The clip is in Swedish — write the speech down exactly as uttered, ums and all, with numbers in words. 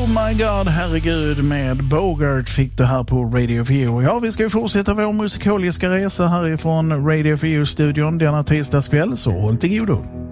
my God, herregud, med Bogart fick du här på Radio For You. Ja, vi ska ju fortsätta vår musikaliska resa härifrån Radio For You-studion denna tisdagskväll, så håll till godo.